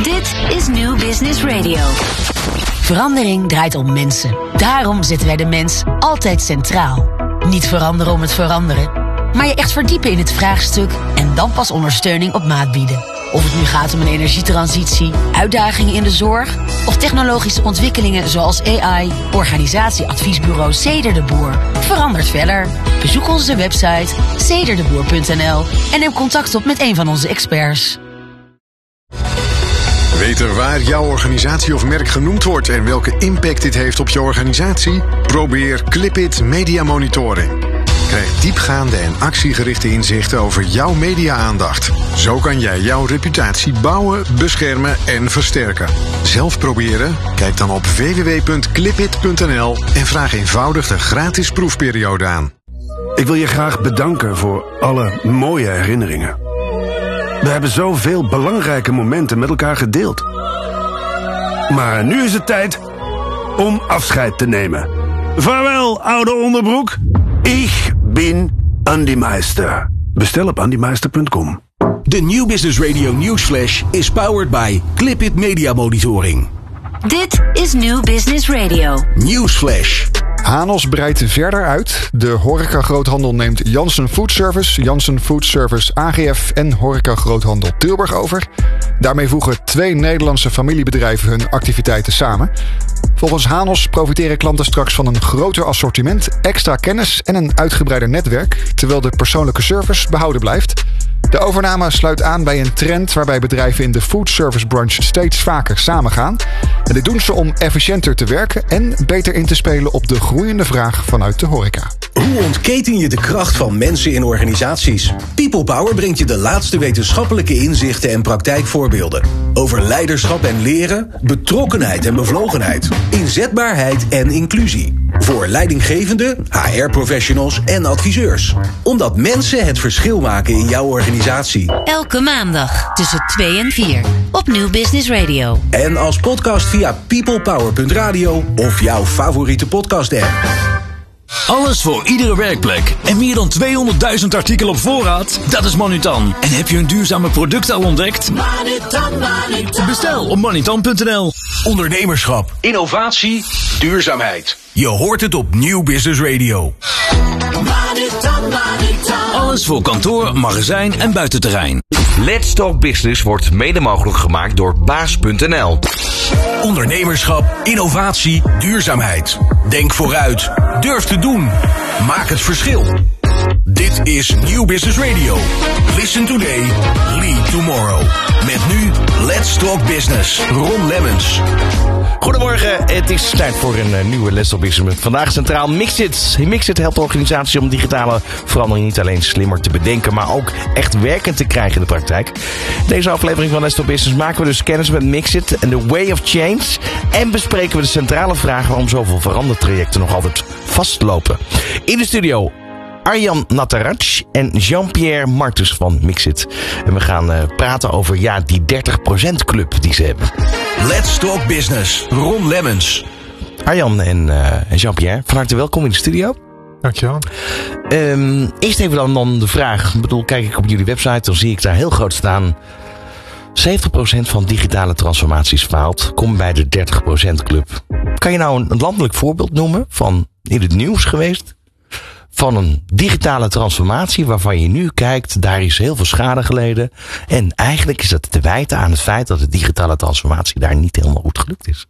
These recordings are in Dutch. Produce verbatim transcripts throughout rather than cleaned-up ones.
Dit is New Business Radio. Verandering draait om mensen. Daarom zetten wij de mens altijd centraal. Niet veranderen om het veranderen, maar je echt verdiepen in het vraagstuk en dan pas ondersteuning op maat bieden. Of het nu gaat om een energietransitie, uitdagingen in de zorg of technologische ontwikkelingen zoals A I, organisatieadviesbureau Ceder de Boer verandert verder. Bezoek onze website cederdeboer punt n l en neem contact op met een van onze experts. Weten waar jouw organisatie of merk genoemd wordt en welke impact dit heeft op je organisatie? Probeer Clipit Media Monitoring. Krijg diepgaande en actiegerichte inzichten over jouw media-aandacht. Zo kan jij jouw reputatie bouwen, beschermen en versterken. Zelf proberen? Kijk dan op w w w punt clipit punt n l en vraag eenvoudig de gratis proefperiode aan. Ik wil je graag bedanken voor alle mooie herinneringen. We hebben zoveel belangrijke momenten met elkaar gedeeld. Maar nu is het tijd om afscheid te nemen. Vaarwel, oude onderbroek. Ik ben Andy Meister. Bestel op andy meister punt com. De New Business Radio Newsflash is powered by Clipit Media Monitoring. Dit is New Business Radio. Newsflash. Hanos breidt verder uit. De horeca-groothandel neemt Janssen Food Service, Janssen Food Service A G F en horeca-groothandel Tilburg over. Daarmee voegen twee Nederlandse familiebedrijven hun activiteiten samen. Volgens Hanos profiteren klanten straks van een groter assortiment, extra kennis en een uitgebreider netwerk, terwijl de persoonlijke service behouden blijft. De overname sluit aan bij een trend waarbij bedrijven in de foodservice branche steeds vaker samengaan. En dit doen ze om efficiënter te werken en beter in te spelen op de groeiende vraag vanuit de horeca. Hoe ontketen je de kracht van mensen in organisaties? People Power brengt je de laatste wetenschappelijke inzichten en praktijkvoorbeelden. Over leiderschap en leren, betrokkenheid en bevlogenheid, inzetbaarheid en inclusie. Voor leidinggevenden, H R-professionals en adviseurs. Omdat mensen het verschil maken in jouw organisatie. Elke maandag tussen twee en vier op New Business Radio. En als podcast via peoplepower punt radio of jouw favoriete podcast-app. Alles voor iedere werkplek. En meer dan tweehonderdduizend artikelen op voorraad? Dat is Manutan. En heb je een duurzame product al ontdekt? Manutan, Manutan. Bestel op manutan punt n l. Ondernemerschap, innovatie, duurzaamheid. Je hoort het op New Business Radio. Manutan, Manutan. Alles voor kantoor, magazijn en buitenterrein. Let's Talk Business wordt mede mogelijk gemaakt door baas punt n l. Ondernemerschap, innovatie, duurzaamheid. Denk vooruit. Durf te doen. Maak het verschil. Dit is New Business Radio. Listen today, lead tomorrow. Met nu Let's Talk Business. Ron Lemmens. Goedemorgen, het is tijd voor een uh, nieuwe Let's Talk Business. Vandaag centraal Mixit. Mixit helpt organisaties om digitale verandering niet alleen slimmer te bedenken, maar ook echt werkend te krijgen in de praktijk. Deze aflevering van Let's Talk Business maken we dus kennis met Mixit en The Way of Change. En bespreken we de centrale vraag waarom zoveel verandertrajecten nog altijd vastlopen. In de studio Arjan Nataraj en Jean-Pierre Martens van Mixit. En we gaan uh, praten over ja, die dertig procent club die ze hebben. Let's Talk Business. Ron Lemmens. Arjan en uh, Jean-Pierre, van harte welkom in de studio. Dankjewel. Um, eerst even dan, dan de vraag. Ik bedoel, kijk ik op jullie website, dan zie ik daar heel groot staan. zeventig procent van digitale transformaties faalt. Kom bij de dertig procent club. Kan je nou een landelijk voorbeeld noemen van in het nieuws geweest? Van een digitale transformatie waarvan je nu kijkt, daar is heel veel schade geleden. En eigenlijk is dat te wijten aan het feit dat de digitale transformatie daar niet helemaal goed gelukt is.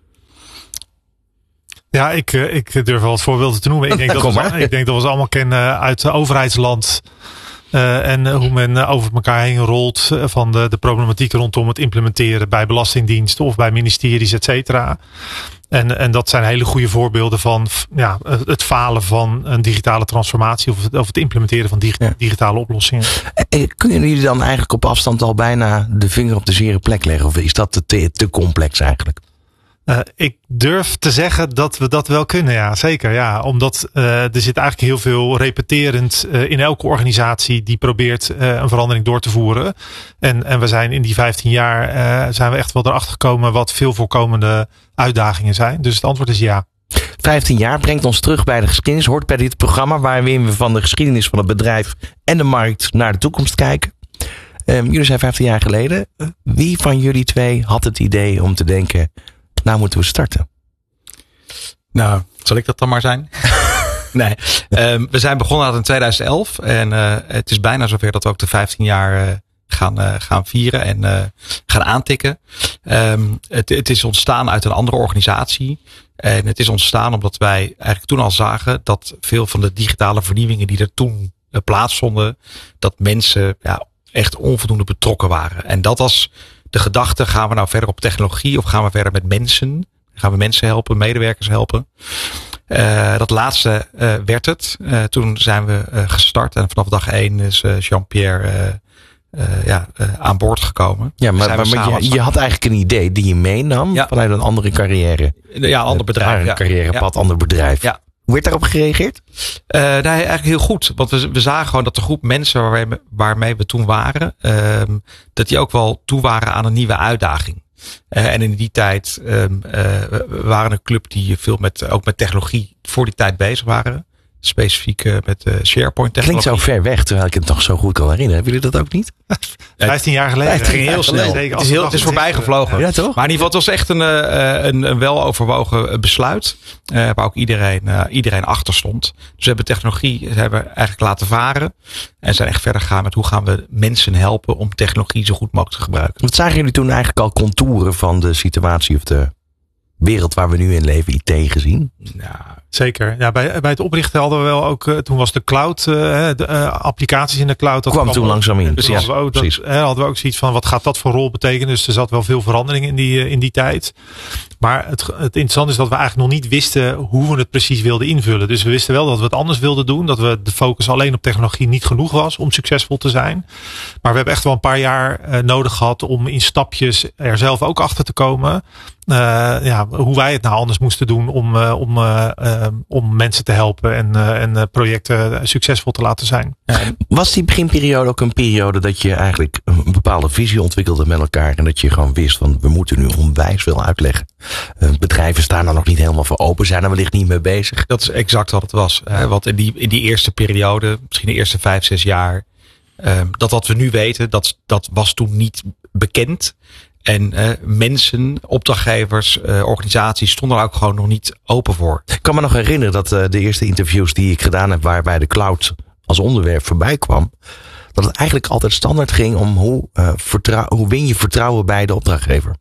Ja, ik, ik durf wel wat voorbeelden te noemen. Ik denk, dat we, ik denk dat we ze allemaal kennen uit overheidsland. Uh, en uh, hoe men uh, over elkaar heen rolt uh, van de, de problematiek rondom het implementeren bij belastingdiensten of bij ministeries, et cetera. En, en dat zijn hele goede voorbeelden van ja, het falen van een digitale transformatie of het, of het implementeren van dig, ja. digitale oplossingen. En kunnen jullie dan eigenlijk op afstand al bijna de vinger op de zere plek leggen? Of is dat te, te complex eigenlijk? Uh, ik durf te zeggen dat we dat wel kunnen, ja, zeker. Ja, omdat uh, er zit eigenlijk heel veel repeterend uh, in elke organisatie die probeert uh, een verandering door te voeren. En, en we zijn in die vijftien jaar uh, zijn we echt wel erachter gekomen wat veel voorkomende uitdagingen zijn. Dus het antwoord is ja. vijftien jaar brengt ons terug bij de geschiedenis, hoort bij dit programma waarin we van de geschiedenis van het bedrijf en de markt naar de toekomst kijken. Um, jullie zijn vijftien jaar geleden. Wie van jullie twee had het idee om te denken, nou moeten we starten? Nou, zal ik dat dan maar zijn? Nee, um, we zijn begonnen in tweeduizend elf. En uh, het is bijna zover dat we ook de vijftien jaar uh, gaan, uh, gaan vieren en uh, gaan aantikken. Um, het, het is ontstaan uit een andere organisatie. En het is ontstaan omdat wij eigenlijk toen al zagen dat veel van de digitale vernieuwingen die er toen uh, plaatsvonden, dat mensen ja, echt onvoldoende betrokken waren. En dat was de gedachte, gaan we nou verder op technologie of gaan we verder met mensen? Gaan we mensen helpen, medewerkers helpen? Uh, dat laatste uh, werd het. Uh, toen zijn we uh, gestart en vanaf dag één is uh, Jean-Pierre uh, uh, ja, uh, aan boord gekomen. Ja, maar, maar, maar je, je had eigenlijk een idee die je meenam ja. vanuit een andere carrière. Ja, een ander bedrijf. Een ja. carrièrepad, ja. ander bedrijf. Ja. Hoe werd daarop gereageerd? Uh, nee, eigenlijk heel goed. Want we, we zagen gewoon dat de groep mensen waarmee, waarmee we toen waren, uh, dat die ook wel toe waren aan een nieuwe uitdaging. Uh, en in die tijd um, uh, we waren een club die veel met, ook met technologie voor die tijd bezig waren. Specifiek uh, met uh, SharePoint technologie. Klinkt zo ver weg, terwijl ik het nog zo goed kan herinneren. Hebben jullie dat ook niet? Vijftien jaar geleden. Het ging heel snel. Het is, heel, het is voorbij gevlogen. Ja, toch? Maar in ieder geval, het was echt een, een, een weloverwogen besluit. Uh, waar ook iedereen, uh, iedereen achter stond. Dus we hebben technologie hebben eigenlijk laten varen. En zijn echt verder gegaan met hoe gaan we mensen helpen om technologie zo goed mogelijk te gebruiken. Wat zagen jullie toen eigenlijk al contouren van de situatie of de wereld waar we nu in leven, I T gezien? Ja, zeker. Ja, bij, bij het oprichten hadden we wel ook, uh, toen was de cloud, uh, de uh, applicaties in de cloud. Dat kwam, kwam toen ook langzaam in. Dus ja, hadden, we ook, dat, uh, hadden we ook zoiets van, wat gaat dat voor rol betekenen? Dus er zat wel veel verandering in die, uh, in die tijd. Maar het, het interessante is dat we eigenlijk nog niet wisten hoe we het precies wilden invullen. Dus we wisten wel dat we het anders wilden doen. Dat we de focus alleen op technologie niet genoeg was om succesvol te zijn. Maar we hebben echt wel een paar jaar uh, nodig gehad om in stapjes er zelf ook achter te komen. Uh, ja, hoe wij het nou anders moesten doen om, uh, om, uh, uh, om mensen te helpen en, uh, en uh, projecten succesvol te laten zijn. Ja. Was die beginperiode ook een periode dat je eigenlijk een bepaalde visie ontwikkelde met elkaar en dat je gewoon wist van we moeten nu onwijs veel uitleggen? Uh, bedrijven staan er nog niet helemaal voor open, zijn er wellicht niet mee bezig. Dat is exact wat het was. Ja. Hè? Want in die, in die eerste periode, misschien de eerste vijf, zes jaar, uh, dat wat we nu weten, dat, dat was toen niet bekend. En uh, mensen, opdrachtgevers, uh, organisaties stonden er ook gewoon nog niet open voor. Ik kan me nog herinneren dat uh, de eerste interviews die ik gedaan heb waarbij de cloud als onderwerp voorbij kwam, dat het eigenlijk altijd standaard ging om hoe, uh, vertrouw, hoe win je vertrouwen bij de opdrachtgever.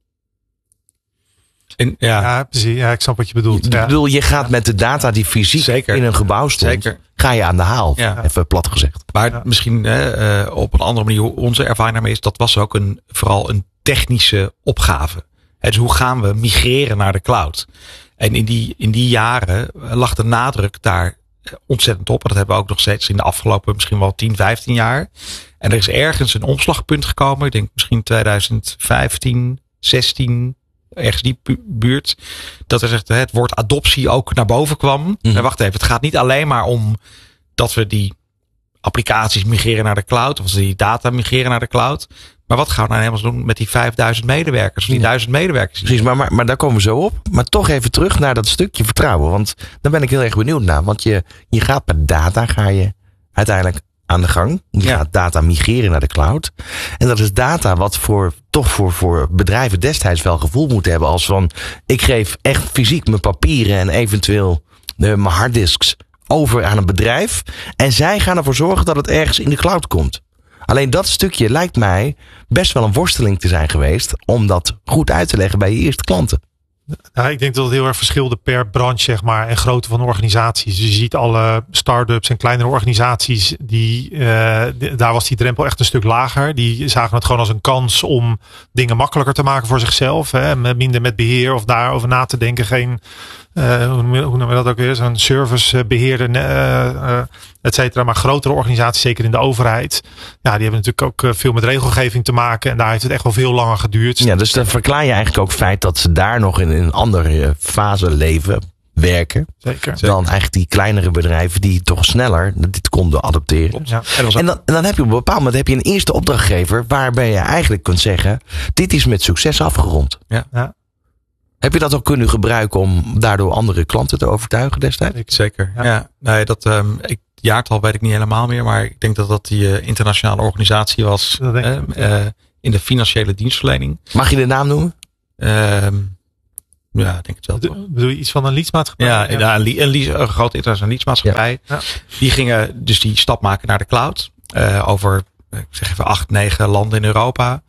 En, ja. ja, precies. Ja, ik snap wat je bedoelt. Ik ja. bedoel, je gaat met de data die fysiek Zeker. in een gebouw stond, Zeker. ga je aan de haal. Ja. Even plat gezegd. Maar ja. misschien uh, op een andere manier, onze ervaring daarmee is, dat was ook een, vooral een technische opgave. Dus hoe gaan we migreren naar de cloud? En in die, in die jaren lag de nadruk daar ontzettend op. En dat hebben we ook nog steeds in de afgelopen misschien wel tien, vijftien jaar. En er is ergens een omslagpunt gekomen. Ik denk misschien twintig vijftien, zestien, ergens die buurt. Dat er zegt, het woord adoptie ook naar boven kwam. Mm. En wacht even, het gaat niet alleen maar om dat we die applicaties migreren naar de cloud. Of die data migreren naar de cloud. Maar wat gaan we nou helemaal doen met die vijfduizend medewerkers? Of die ja. duizend medewerkers? Precies, maar, maar, maar daar komen we zo op. Maar toch even terug naar dat stukje vertrouwen. Want daar ben ik heel erg benieuwd naar. Want je, je gaat met data, ga je uiteindelijk aan de gang. Je ja. gaat data migreren naar de cloud. En dat is data wat voor, toch voor, voor bedrijven destijds wel gevoel moet hebben. Als van, ik geef echt fysiek mijn papieren en eventueel uh, mijn harddisks over aan een bedrijf. En zij gaan ervoor zorgen dat het ergens in de cloud komt. Alleen dat stukje lijkt mij best wel een worsteling te zijn geweest om dat goed uit te leggen bij je eerste klanten. Nou, ik denk dat het heel erg verschilde per branche, zeg maar, en grootte van organisaties. Dus je ziet alle start-ups en kleinere organisaties, die, uh, daar was die drempel echt een stuk lager. Die zagen het gewoon als een kans om dingen makkelijker te maken voor zichzelf. Hè, minder met beheer of daarover na te denken. Geen, uh, hoe noemen we dat ook weer? Zo'n servicebeheerder, uh, uh, et cetera. Maar grotere organisaties, zeker in de overheid, ja, die hebben natuurlijk ook veel met regelgeving te maken. En daar heeft het echt wel veel langer geduurd. Ja, dus dan verklaar je eigenlijk ook het feit dat ze daar nog in een andere fase leven, werken. Zeker. Dan eigenlijk die kleinere bedrijven die toch sneller dit konden adopteren. Ja. En, dan, en dan heb je op een bepaald moment heb je een eerste opdrachtgever waarbij je eigenlijk kunt zeggen, dit is met succes afgerond. Ja. Ja. Heb je dat ook kunnen gebruiken om daardoor andere klanten te overtuigen destijds? Zeker, ja. ja. Nee, dat, um, ik, jaartal weet ik niet helemaal meer, maar ik denk dat dat die uh, internationale organisatie was uh, uh, in de financiële dienstverlening. Mag je de naam noemen? Uh, ja, ik denk het wel. De, bedoel je iets van een leadsmaatschappij? Ja, ja. Een, een, lease, een grote internationale leadsmaatschappij. Ja. Ja. Die gingen dus die stap maken naar de cloud. Uh, over, ik zeg even, acht, negen landen in Europa.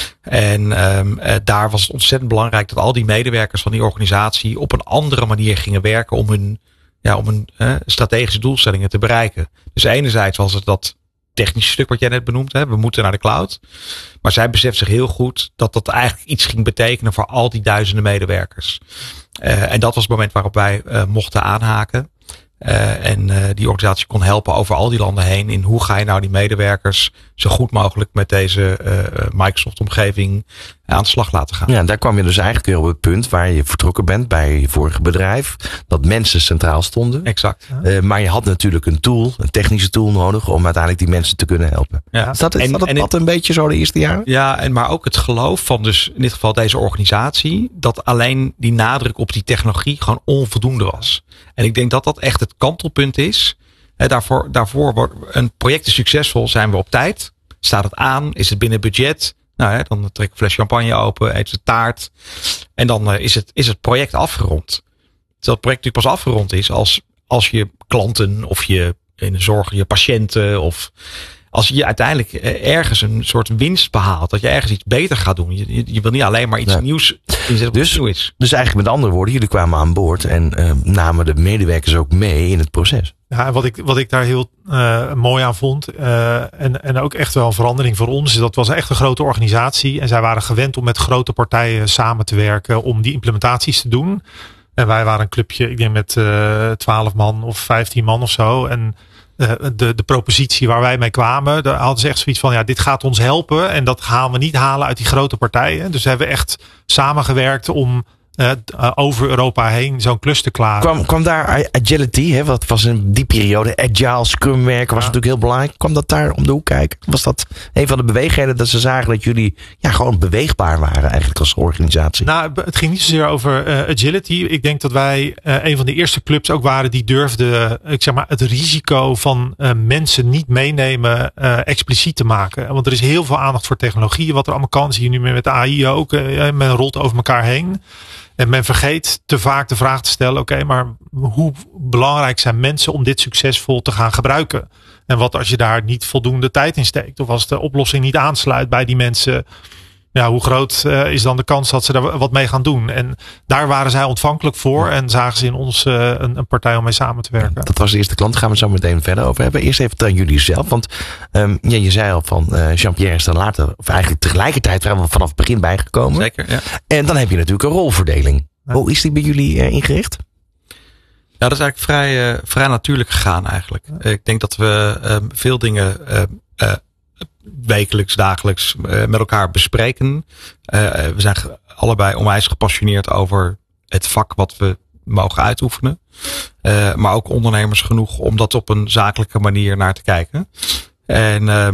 En um, uh, daar was het ontzettend belangrijk dat al die medewerkers van die organisatie op een andere manier gingen werken om hun, ja, om hun uh, strategische doelstellingen te bereiken. Dus enerzijds was het dat technische stuk wat jij net benoemd hebt. We moeten naar de cloud. Maar zij beseft zich heel goed dat dat eigenlijk iets ging betekenen voor al die duizenden medewerkers. Uh, en dat was het moment waarop wij uh, mochten aanhaken. Uh, en uh, die organisatie kon helpen over al die landen heen in hoe ga je nou die medewerkers zo goed mogelijk met deze uh, Microsoft omgeving aan de slag laten gaan. Ja, daar kwam je dus eigenlijk weer op het punt waar je vertrokken bent bij je vorige bedrijf. Dat mensen centraal stonden. Exact. Uh, maar je had natuurlijk een tool, een technische tool nodig om uiteindelijk die mensen te kunnen helpen. Ja. Is dat, is en, dat het pad een beetje zo de eerste jaren? Ja, en maar ook het geloof van dus in dit geval deze organisatie, dat alleen die nadruk op die technologie gewoon onvoldoende was. En ik denk dat dat echt het kantelpunt is. He, daarvoor, daarvoor wordt een project is succesvol, zijn we op tijd. Staat het aan? Is het binnen budget? Nou, he, dan trek ik een fles champagne open, eet ze taart. En dan uh, is, het, is het project afgerond. Terwijl het project natuurlijk pas afgerond is als, als je klanten of je in de zorg je patiënten of als je uiteindelijk ergens een soort winst behaalt, dat je ergens iets beter gaat doen. Je, je wil niet alleen maar iets nee. nieuws inzetten dus, wat nieuw is. Dus eigenlijk met andere woorden, jullie kwamen aan boord en uh, namen de medewerkers ook mee in het proces. Ja, wat ik, wat ik daar heel uh, mooi aan vond uh, en, en ook echt wel een verandering voor ons, is dat was echt een grote organisatie en zij waren gewend om met grote partijen samen te werken om die implementaties te doen. En wij waren een clubje, ik denk met twaalf uh, man of vijftien man of zo. En uh, de, de propositie waar wij mee kwamen, daar hadden ze echt zoiets van, ja, dit gaat ons helpen. En dat gaan we niet halen uit die grote partijen. Dus we hebben echt samengewerkt om uh, over Europa heen zo'n klus te klaren. Kwam, kwam daar agility, hè, wat was in die periode, agile, scrum werken was ja. natuurlijk heel belangrijk. Kwam dat daar om de hoek kijken? Was dat een van de beweegredenen dat ze zagen dat jullie ja, gewoon beweegbaar waren eigenlijk als organisatie? Nou, het ging niet zozeer over uh, agility. Ik denk dat wij uh, een van de eerste clubs ook waren die durfden, ik zeg maar, het risico van uh, mensen niet meenemen uh, expliciet te maken. Want er is heel veel aandacht voor technologie, wat er allemaal kan. Zie je nu meer met de A I ook. Uh, men rolt over elkaar heen. En men vergeet te vaak de vraag te stellen, oké, okay, maar hoe belangrijk zijn mensen om dit succesvol te gaan gebruiken? En wat als je daar niet voldoende tijd in steekt? Of als de oplossing niet aansluit bij die mensen, ja, hoe groot uh, is dan de kans dat ze daar wat mee gaan doen? En daar waren zij ontvankelijk voor en zagen ze in ons uh, een, een partij om mee samen te werken. Dat was de eerste klant, daar gaan we het zo meteen verder over hebben. Eerst even aan jullie zelf, want um, ja, je zei al van uh, Jean-Pierre is er later, of eigenlijk tegelijkertijd vanaf het begin bijgekomen. Zeker, ja. En dan heb je natuurlijk een rolverdeling. Ja. Hoe is die bij jullie uh, ingericht? Ja, dat is eigenlijk vrij, uh, vrij natuurlijk gegaan eigenlijk. Ja. Ik denk dat we uh, veel dingen uh, uh, wekelijks, dagelijks uh, met elkaar bespreken. Uh, we zijn allebei onwijs gepassioneerd over het vak wat we mogen uitoefenen. Uh, maar ook ondernemers genoeg om dat op een zakelijke manier naar te kijken. En, uh,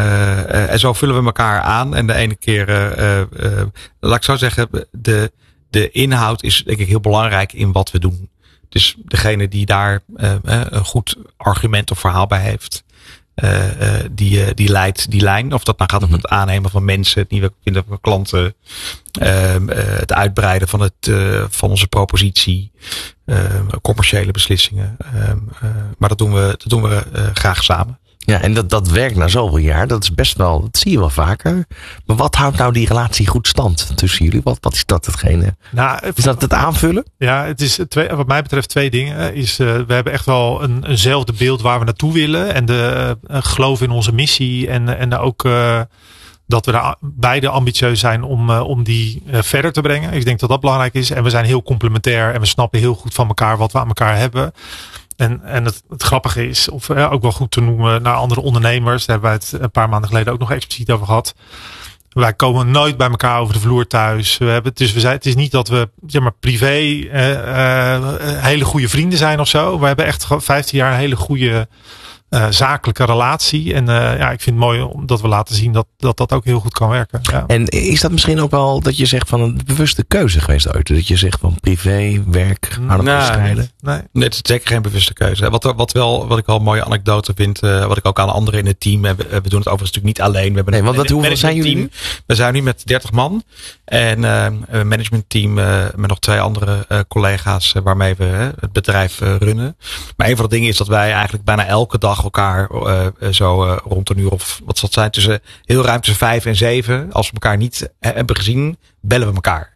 uh, en zo vullen we elkaar aan. En de ene keer, uh, uh, laat ik zo zeggen, de, de inhoud is denk ik heel belangrijk in wat we doen. Dus degene die daar uh, een goed argument of verhaal bij heeft, Uh, uh, die, uh, die leidt die lijn. Of dat nou gaat om het aannemen van mensen, het nieuwe vinden van klanten, uh, uh, het uitbreiden van, het, uh, van onze propositie, uh, commerciële beslissingen. Uh, uh, maar dat doen we, dat doen we uh, graag samen. Ja, en dat, dat werkt na zoveel jaar. Dat is best wel, dat zie je wel vaker. Maar wat houdt nou die relatie goed stand tussen jullie? Wat, wat is dat hetgene? Nou, is dat het aanvullen? Ja, het is twee, wat mij betreft twee dingen. Is, uh, we hebben echt wel een, eenzelfde beeld waar we naartoe willen. En de uh, geloof in onze missie. En, en ook uh, dat we daar beide ambitieus zijn om, uh, om die uh, verder te brengen. Ik denk dat dat belangrijk is. En we zijn heel complementair. En we snappen heel goed van elkaar wat we aan elkaar hebben. En, en het, het grappige is, of ja, ook wel goed te noemen naar andere ondernemers. Daar hebben wij het een paar maanden geleden ook nog expliciet over gehad. Wij komen nooit bij elkaar over de vloer thuis. We hebben, dus we zijn, het is niet dat we zeg maar, privé uh, uh, hele goede vrienden zijn of zo. We hebben echt vijftien jaar een hele goede uh, zakelijke relatie. En uh, ja, ik vind het mooi omdat we laten zien dat dat, dat ook heel goed kan werken. Ja. En is dat misschien ook wel dat je zegt van een bewuste keuze geweest ooit? Dat je zegt van privé, werk, hard nee, gescheiden? Nee. nee, het is zeker geen bewuste keuze. Wat, wat, wel, wat ik wel een mooie anekdote vind, uh, wat ik ook aan anderen in het team heb. We doen het overigens natuurlijk niet alleen. We hebben nee, een, want wat, een, hoeveel zijn jullie nu? We zijn nu met dertig man. En uh, een managementteam uh, met nog twee andere uh, collega's uh, waarmee we uh, het bedrijf uh, runnen. Maar een van de dingen is dat wij eigenlijk bijna elke dag elkaar uh, zo uh, rond een uur of wat zal het zijn, tussen heel ruim tussen vijf en zeven. Als we elkaar niet hebben gezien, bellen we elkaar.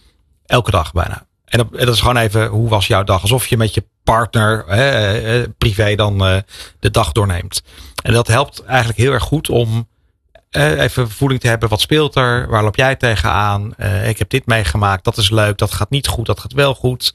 Elke dag bijna. En dat, dat is gewoon even, hoe was jouw dag? Alsof je met je partner hè, privé dan uh, de dag doorneemt. En dat helpt eigenlijk heel erg goed om uh, even voeling te hebben. Wat speelt er? Waar loop jij tegenaan? Uh, ik heb dit meegemaakt. Dat is leuk. Dat gaat niet goed. Dat gaat wel goed.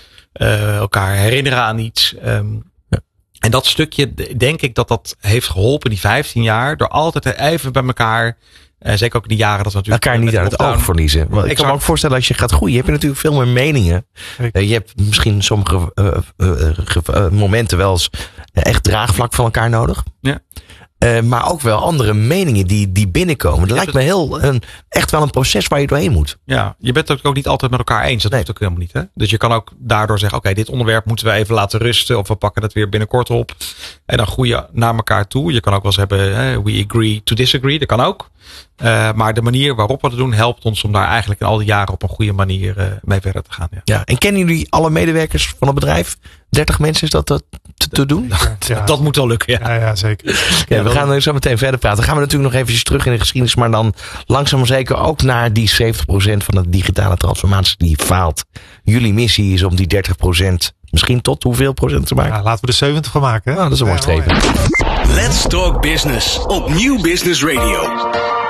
Uh, elkaar herinneren aan iets. Um, ja. En dat stukje, denk ik dat dat heeft geholpen die vijftien jaar. Door altijd even bij elkaar... Uh, zeker ook in die jaren dat we natuurlijk elkaar niet uit het oog verliezen. Want ik kan me ook voorstellen als je gaat groeien, heb je natuurlijk veel meer meningen. Uh, je hebt misschien sommige uh, uh, uh, momenten wel eens echt draagvlak van elkaar nodig. Ja. Uh, maar ook wel andere meningen die, die binnenkomen. Dat lijkt me heel een, echt wel een proces waar je doorheen moet. Ja, je bent het ook niet altijd met elkaar eens. Dat nee. hoeft ook helemaal niet. Hè? Dus je kan ook daardoor zeggen, oké, okay, dit onderwerp moeten we even laten rusten. Of we pakken het weer binnenkort op. En dan groeien naar elkaar toe. Je kan ook wel eens hebben, hè, we agree to disagree. Dat kan ook. Uh, maar de manier waarop we het doen helpt ons om daar eigenlijk in al die jaren op een goede manier uh, mee verder te gaan. Ja. Ja, en kennen jullie alle medewerkers van het bedrijf? dertig mensen, is dat te, te doen? Ja. Dat moet wel lukken, ja. Ja, ja zeker. Ja, we gaan er zo meteen verder praten. Dan gaan we natuurlijk nog eventjes terug in de geschiedenis. Maar dan langzaam maar zeker ook naar die zeventig procent van de digitale transformatie die faalt. Jullie missie is om die dertig procent misschien tot hoeveel procent te maken? Ja, laten we er zeventig van maken. Hè? Nou, dat is een mooi streven. Let's Talk Business op Nieuw Business Radio.